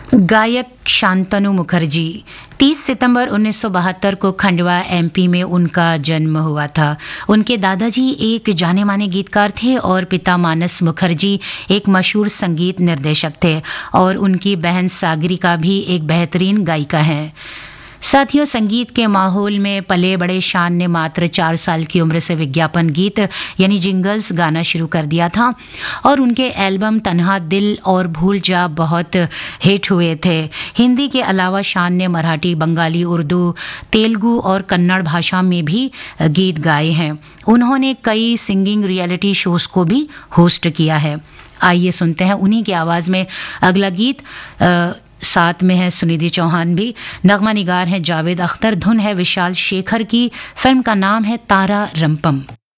गायक शांतनु मुखर्जी 30 सितंबर 1972 को खंडवा एमपी में उनका जन्म हुआ था। उनके दादाजी एक जाने माने गीतकार थे और पिता मानस मुखर्जी एक मशहूर संगीत निर्देशक थे और उनकी बहन सागरिका भी एक बेहतरीन गायिका हैं। साथियों, संगीत के माहौल में पले बड़े शान ने मात्र 4 साल की उम्र से विज्ञापन गीत यानी जिंगल्स गाना शुरू कर दिया था और उनके एल्बम तन्हा दिल और भूल जा बहुत हिट हुए थे। हिंदी के अलावा शान ने मराठी, बंगाली, उर्दू, तेलुगु और कन्नड़ भाषा में भी गीत गाए हैं। उन्होंने कई सिंगिंग रियलिटी शोज को भी होस्ट किया है। आइए सुनते हैं उन्हीं की आवाज़ में अगला गीत। साथ में है सुनिधि चौहान भी। नगमा निगार है जावेद अख्तर, धुन है विशाल शेखर की। फिल्म का नाम है तारा रंपम।